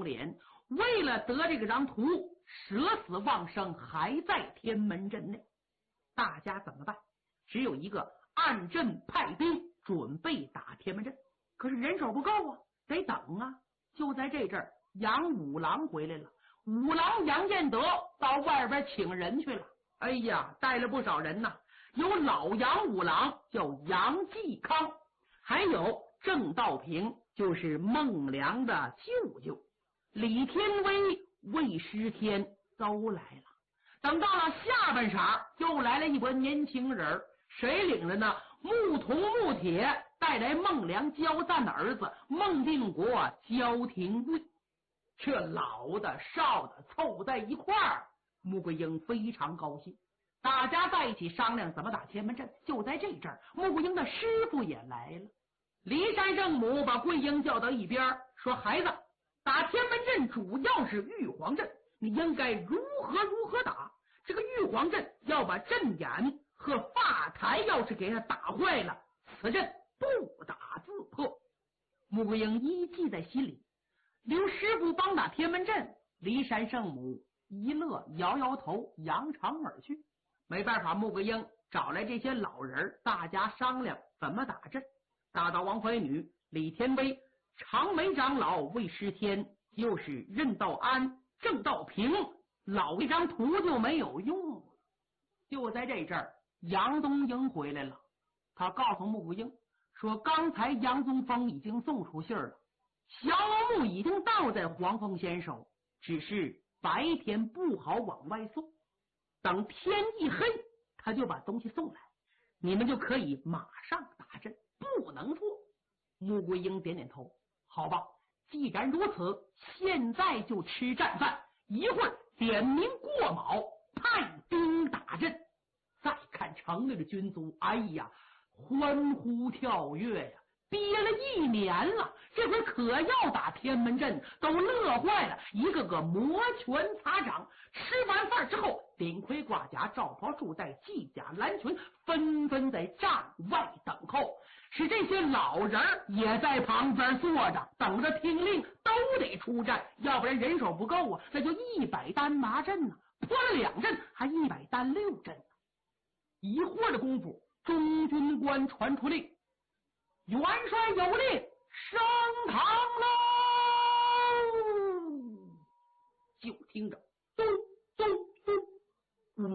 脸，为了得这张图，舍死忘生，还在天门阵内。大家怎么办？只有一个，按阵派兵，准备打天门阵。可是人手不够啊，得等啊。就在这阵儿，杨五郎回来了。五郎杨建德到外边请人去了。哎呀，带了不少人呐，有老杨五郎，叫杨继康，还有郑道平，就是孟良的舅舅。李天威、魏师天都来了。等到了下半晌，又来了一拨年轻人，谁领着呢？穆同、穆铁带来孟良焦赞的儿子孟定国焦廷贵。这老的少的凑在一块儿，穆桂英非常高兴。大家在一起商量怎么打天门阵。就在这阵儿，穆桂英的师傅也来了。骊山圣母把桂英叫到一边，说：“孩子，打天门阵主要是玉皇阵，你应该如何打。这个玉皇阵要把阵眼和发台要是给他打坏了，此阵不打自破。”穆桂英一记在心里。刘师傅帮打天门阵，骊山圣母一乐，摇摇头，扬长而去。没办法，穆桂英找来这些老人，大家商量怎么打阵。大道王怀女、李天威、长眉长老魏师天，又是任道安、郑道平，老一张图就没有用了。就在这阵儿，杨东英回来了。他告诉穆桂英说，刚才杨宗峰已经送出信了，降龙木已经到在黄凤仙手，只是白天不好往外送，等天一黑他就把东西送来，你们就可以马上打阵，不能错。穆桂英点点头，好吧，既然如此，现在就吃战饭，一会儿点名过卯，派兵打阵。再看城里的军卒，哎呀，欢呼跳跃呀，憋了一年了，这回可要打天门阵，都乐坏了，一个个摩拳擦掌。吃完饭之后，顶盔挂甲，罩袍束带，系甲蓝裙，纷纷在帐外等候。是这些老人也在旁边坐着，等着听令，都得出战，要不然人手不够啊，那就100单麻阵呢，破了2阵还100单6阵。一会儿的功夫，中军官传出令，元帅有令，升堂喽！就听着咚咚咚，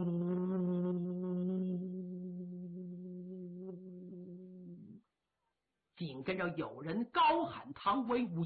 紧跟着有人高喊唐威威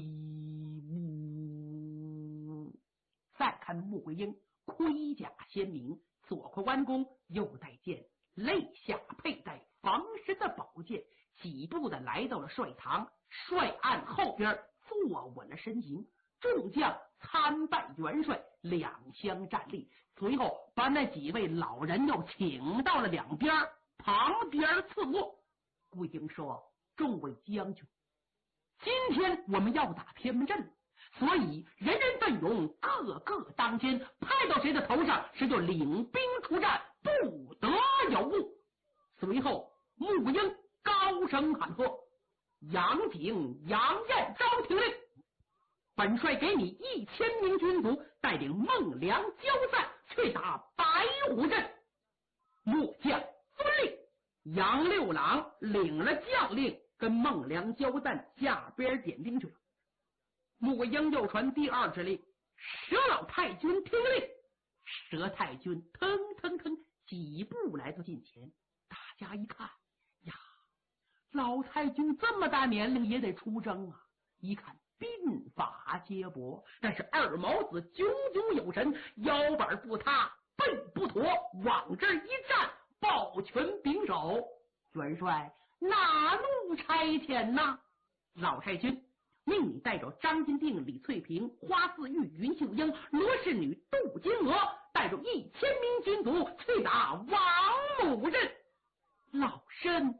武。再看穆桂英，盔甲鲜明，左挎弯弓，右带剑，肋下佩戴防身的宝剑，几步的来到了帅堂，帅案后边坐稳了身形。众将参拜元帅，两相站立，随后把那几位老人又请到了两边旁边伺候。桂英说：“众位将军，今天我们要打天门阵，所以人人奋勇，个个当先，派到谁的头上，谁就领兵出战，不得有误。”随后穆桂英高声喊喝：“杨景、杨艳招听令，本帅给你1000名军卒，带领孟良、焦赞去打白虎阵。”末将遵令。杨六郎领了将令，跟孟良、焦赞下边点兵去了。穆桂英又传第二指令，佘老太君听令。佘太君腾腾腾几步来到近前，大家一看呀，老太君这么大年龄也得出征啊！一看鬓发皆薄，但是二毛子炯炯有神，腰板不塌，背不驼，往这一站，抱拳拱手：“元帅，哪路差遣呐？”老太君命你带着张金定、李翠萍、花四玉、云秀英、罗氏女、杜金娥，带着1000名军卒去打王母阵。老身遵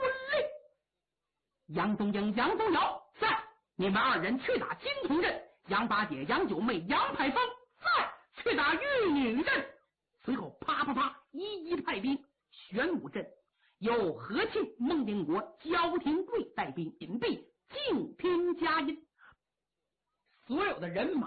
令。杨宗英、杨宗尧在，你们2人去打金童阵；杨八姐、杨九妹、杨排风在，去打玉女阵。随后啪啪啪一一派兵。玄武阵由何庆、孟定国、焦廷贵带兵紧逼，竞拼佳音。所有的人马